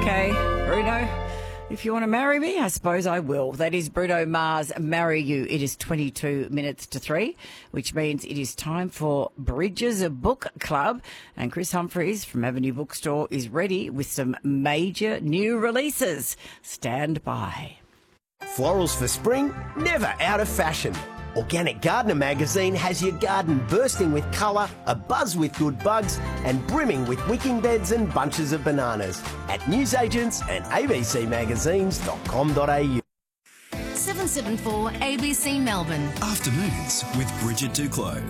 Okay, Bruno, if you want to marry me, I suppose I will. That is Bruno Mars, Marry You. It is 22 minutes to 3, which means it is time for Bridges Book Club. And Chris Humphries from Avenue Bookstore is ready with some major new releases. Stand by. Florals for spring, never out of fashion. Organic Gardener magazine has your garden bursting with colour, abuzz with good bugs, and brimming with wicking beds and bunches of bananas at newsagents and abcmagazines.com.au. 774 ABC Melbourne. Afternoons with Bridget Duclos.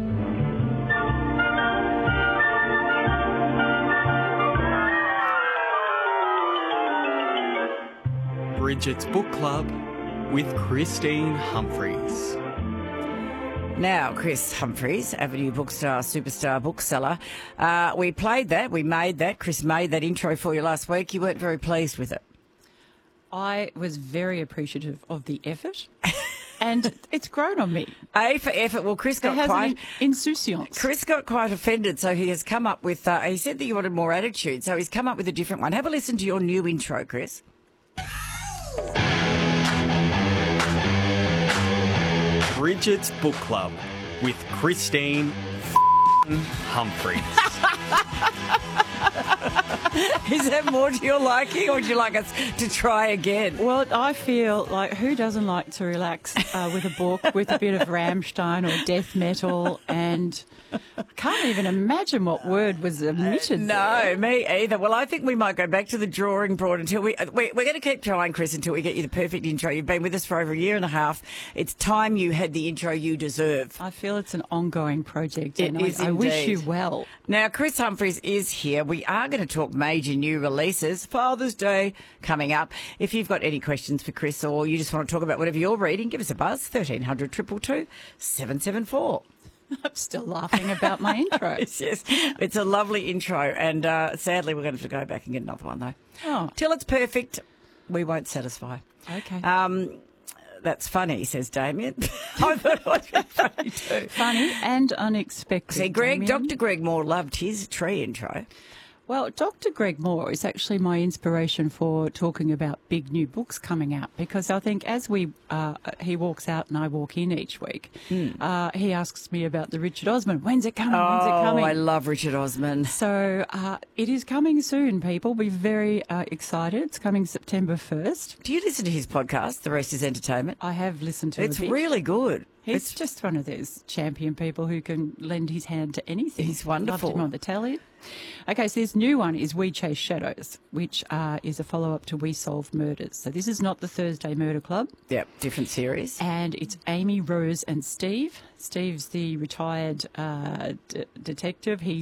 Bridget's Book Club with Christine Humphries. Now, Chris Humphries, Avenue Bookstore, superstar bookseller. We played that, we made that. Chris made that intro for you last week. You weren't very pleased with it. I was very appreciative of the effort, and it's grown on me. A for effort. Well, Chris got quite insouciance. Chris got quite offended, so he has come up with. He said that you wanted more attitude, so he's come up with a different one. Have a listen to your new intro, Chris. Bridget's Book Club with Christine Humphries. Is that more to your liking, or would you like us to try again? Well, I feel like who doesn't like to relax with a book with a bit of Rammstein or death metal, and I can't even imagine what word was omitted. No, me either. Well, I think we might go back to the drawing board until we're going to keep trying, Chris, until we get you the perfect intro. You've been with us for over a year and a half. It's time you had the intro you deserve. I feel it's an ongoing project, It and is I wish indeed. you well. Now, Chris Humphries is here. We are going to talk major new releases. Father's Day coming up. If you've got any questions for Chris, or you just want to talk about whatever you're reading, give us a buzz, 1300 222 774. I'm still laughing about my intro. Yes, it's a lovely intro, and sadly we're going to have to go back and get another one, though. Oh. Till it's perfect, we won't satisfy. Okay. That's funny, says Damien. I thought it was funny too. Funny and unexpected. See, Greg, Damien. Dr. Greg Moore loved his tree intro. Well, Dr. Greg Moore is actually my inspiration for talking about big new books coming out, because I think as he walks out and I walk in each week, he asks me about the Richard Osman. When's it coming? When's it coming? I love Richard Osman. So it is coming soon, people. Be very excited. It's coming September 1st. Do you listen to his podcast, The Rest is Entertainment? I have listened to it. It's really good. He's just one of those champion people who can lend his hand to anything. He's wonderful. Loved him on the telly. Okay, so this new one is We Chase Shadows, which is a follow-up to We Solve Murders. So this is not the Thursday Murder Club. Yep, different series. And it's Amy, Rose and Steve. Steve's the retired detective. He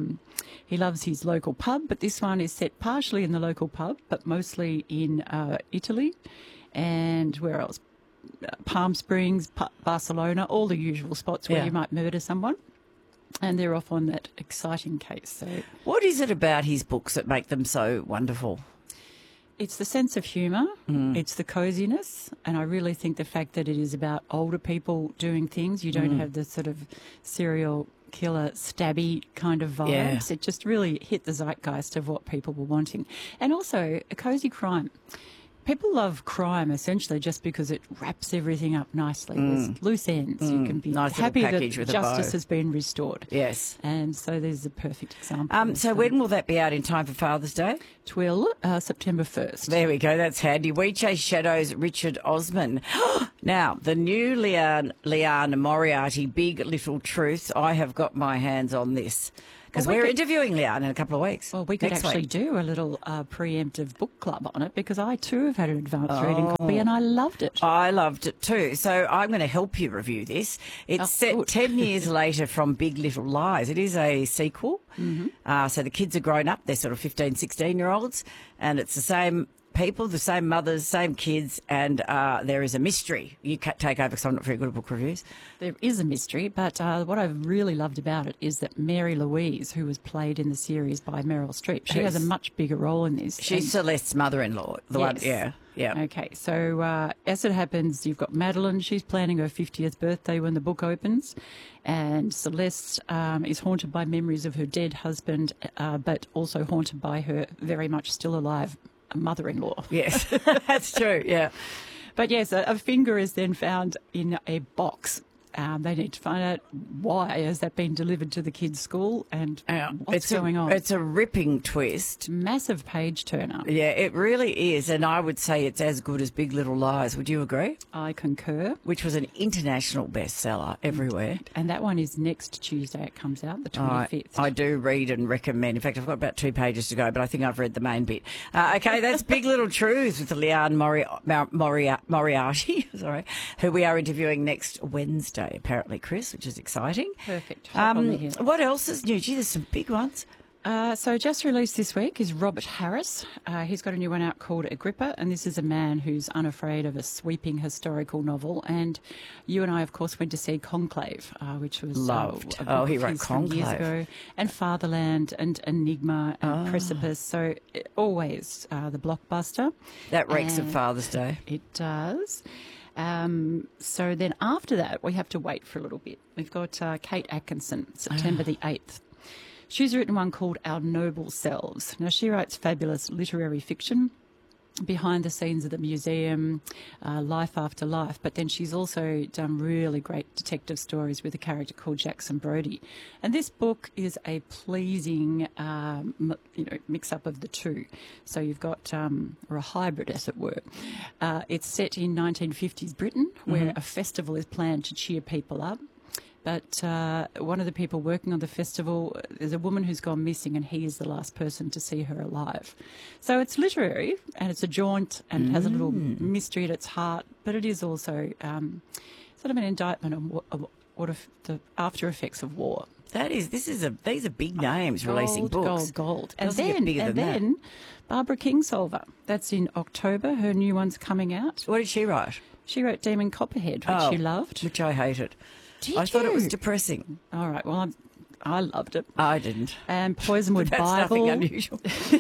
loves his local pub, but this one is set partially in the local pub, but mostly in Italy. And where else? Palm Springs, Barcelona, all the usual spots where you might murder someone. And they're off on that exciting case. So What is it about his books that make them so wonderful? it's the sense of humour, it's the coziness, and I really think the fact that it is about older people doing things. You don't have the sort of serial killer, stabby kind of vibes. Yeah. It just really hit the zeitgeist of what people were wanting. And also a cosy crime. People love crime essentially just because it wraps everything up nicely. There's loose ends. You can be Nice little happy that package with a justice bow. has been restored. Yes. And so there's a perfect example. So when will that be out in time for Father's Day? Twill, September 1st. There we go. That's handy. We Chase Shadows, Richard Osman. Now, the new Liane Moriarty, Big Little Truth. I have got my hands on this because Well, we we're could- interviewing Liane in a couple of weeks. Well, we could next actually week. do a little preemptive book club on it, because I too have had an advanced reading copy and I loved it. I loved it too. So I'm going to help you review this. It's set good. 10 years later from Big Little Lies. It is a sequel. So the kids are grown up. They're sort of 15, 16-year-olds. And it's the same people, the same mothers, same kids, and there is a mystery. You take over because I'm not very good at book reviews. There is a mystery, but what I've really loved about it is that Mary Louise, who was played in the series by Meryl Streep, she has a much bigger role in this. She's Celeste's mother-in-law. The one, Yes. yeah. Okay, so as it happens, you've got Madeline. She's planning her 50th birthday when the book opens, and Celeste is haunted by memories of her dead husband, but also haunted by her very much still alive mother-in-law. Yes, that's true, yeah. But yes, a finger is then found in a box. They need to find out why has that been delivered to the kids' school and what's going on. It's a ripping twist. Massive page turner. Yeah, it really is, and I would say it's as good as Big Little Lies. Would you agree? I concur. Which was an international bestseller everywhere. And that one is next Tuesday. It comes out, the 25th. I do read and recommend. In fact, I've got about 2 pages to go, but I think I've read the main bit. Okay, that's Big Little Truths with Leanne Moriarty, sorry, who we are interviewing next Wednesday, apparently, Chris, which is exciting. Perfect. Hop on the hill. What else is new? Gee, there's some big ones. So just released this week is Robert Harris. He's got a new one out called Agrippa, and this is a man who's unafraid of a sweeping historical novel. And you and I, of course, went to see Conclave, which was loved. a book He of wrote his from years Conclave. ago, and Fatherland, and Enigma, and Precipice. So always the blockbuster. That reeks of And Father's Day. It does. So then after that, we have to wait for a little bit. We've got Kate Atkinson, September the 8th. She's written one called Our Noble Selves. Now, she writes fabulous literary fiction, behind the scenes of the museum, life after life, but then she's also done really great detective stories with a character called Jackson Brodie. And this book is a pleasing mix-up of the two. So you've got, or a hybrid, as it were. It's set in 1950s Britain, where a festival is planned to cheer people up. But one of the people working on the festival, there's a woman who's gone missing, and he is the last person to see her alive. So it's literary, and it's a jaunt, and it has a little mystery at its heart, but it is also sort of an indictment on what if the after effects of war. These are big names releasing books. Gold. And then Barbara Kingsolver. That's in October. Her new one's coming out. What did she write? She wrote Demon Copperhead, which you loved. Which I hated. I thought it was depressing. All right. Well, I loved it. I didn't. And Poisonwood That's Bible. nothing unusual.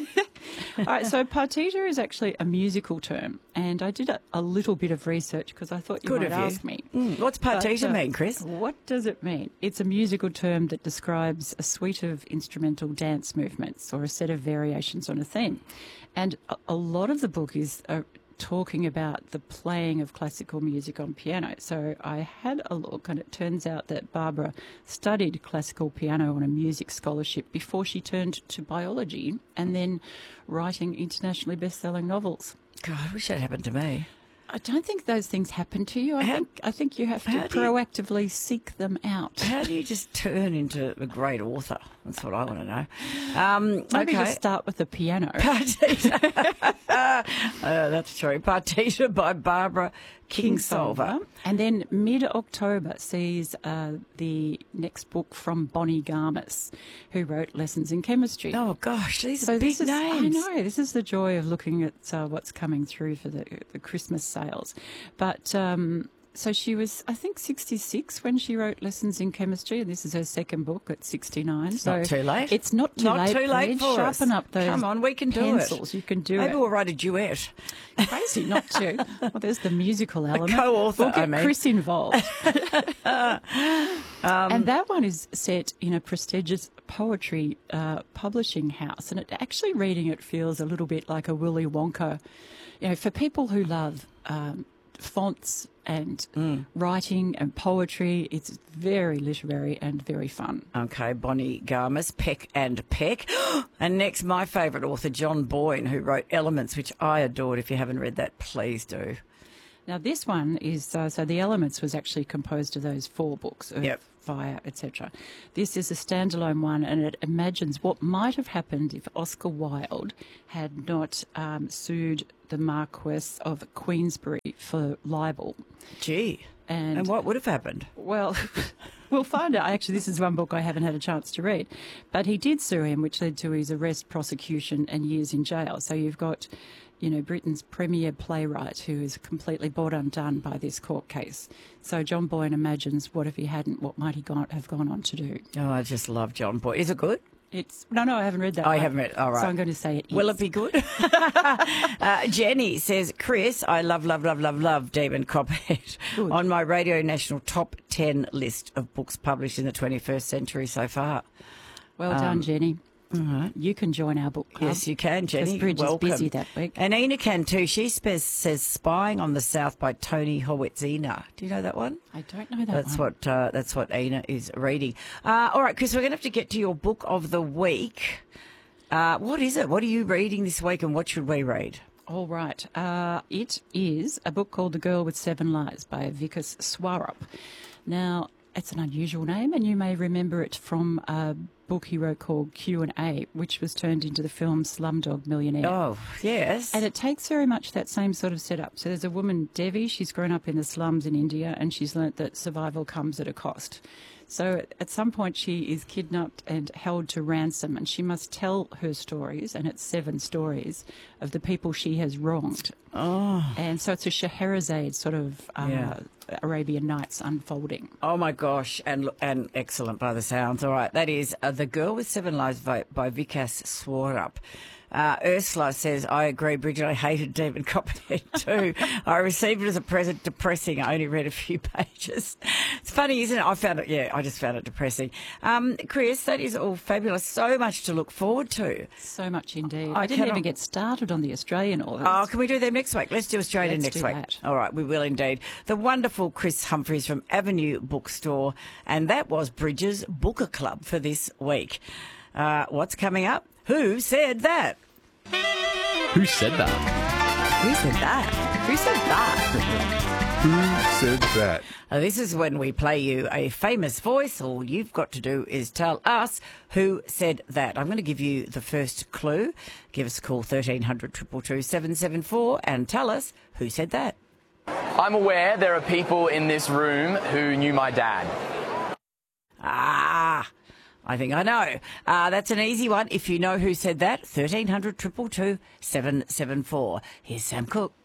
All right. So partita is actually a musical term, and I did a little bit of research because I thought you Good might of you. ask me. What's partita mean, Chris? What does it mean? It's a musical term that describes a suite of instrumental dance movements or a set of variations on a theme. And a lot of the book is talking about the playing of classical music on piano. So I had a look, and it turns out that Barbara studied classical piano on a music scholarship before she turned to biology and then writing internationally best-selling novels. God, I wish that happened to me. I don't think those things happen to you. I think you have to proactively seek them out. How do you just turn into a great author? That's what I want to know. Maybe okay. just start with the piano. Partita. That's true. Partita by Barbara Kingsolver. And then mid-October sees the next book from Bonnie Garmus, who wrote Lessons in Chemistry. Oh, gosh, these are big names. I know. This is the joy of looking at what's coming through for the Christmas sales. But so she was, I think, 66 when she wrote Lessons in Chemistry, and this is her second book at 69. It's not too late. It's not too late. Not too late for us. Sharpen up those Come on, we can do pencils. it. You can do Maybe it. we'll write a duet. Crazy not to. Well, there's the musical element. co-author, We'll get Chris involved. And that one is set in a prestigious poetry publishing house, and actually reading it feels a little bit like a Willy Wonka. You know, for people who love fonts and writing and poetry, it's very literary and very fun. Okay, Bonnie Garmus, Peck and Peck. And next, my favourite author, John Boyne, who wrote Elements, which I adored. If you haven't read that, please do. Now, this one is, so The Elements was actually composed of those 4 books, Earth, Yep. Fire, etc. This is a standalone one, and it imagines what might have happened if Oscar Wilde had not sued the Marquess of Queensberry for libel. Gee. And what would have happened? Well, We'll find out. Actually, this is one book I haven't had a chance to read. But he did sue him, which led to his arrest, prosecution and years in jail. So you've got, Britain's premier playwright who is completely brought undone by this court case. So John Boyne imagines, what if he hadn't? What might he have gone on to do? Oh, I just love John Boyne. Is it good? No, I haven't read that. I haven't read. All right. So I'm going to say it is. Will it be good? Jenny says, Chris, I love Demon Copperhead on my Radio National top 10 list of books published in the 21st century so far. Well done, Jenny. All right. You can join our book club. Yes, you can, Jenny. Because Bridge Welcome. is busy that week. And Ina can too. She says Spying on the South by Tony Howitzina. Do you know that one? I don't know that one. That's what Ina is reading. All right, Chris, we're going to have to get to your book of the week. What is it? What are you reading this week and what should we read? All right. It is a book called The Girl with Seven Lives by Vikas Swarup. Now, it's an unusual name, and you may remember it from a book he wrote called Q&A, which was turned into the film Slumdog Millionaire. Oh, yes. And it takes very much that same sort of setup. So there's a woman, Devi, she's grown up in the slums in India, and she's learnt that survival comes at a cost. So at some point she is kidnapped and held to ransom, and she must tell her stories, and it's 7 stories, of the people she has wronged. Oh. And so it's a Scheherazade sort of Arabian Nights unfolding. Oh, my gosh. And excellent by the sounds. All right. That is The Girl with Seven Lives by Vikas Swarup. Ursula says, I agree, Bridget, I hated Demon Copperhead too. I received it as a present, depressing. I only read a few pages. It's funny, isn't it? I just found it depressing. Chris, that is all fabulous. So much to look forward to. So much indeed. I didn't even get started on the Australian authors. Oh, can we do them next week? Let's do Australian Let's next do week. that. All right, we will indeed. The wonderful Chris Humphreys from Avenue Bookstore. And that was Bridges Booker Club for this week. What's coming up? Who said that? Who said that? Who said that? Who said that? Who said that? This is when we play you a famous voice. All you've got to do is tell us who said that. I'm going to give you the first clue. Give us a call, 1300 222 774, and tell us who said that. I'm aware there are people in this room who knew my dad. I think I know. That's an easy one. If you know who said that, 1300 222 774. Here's Sam Cooke.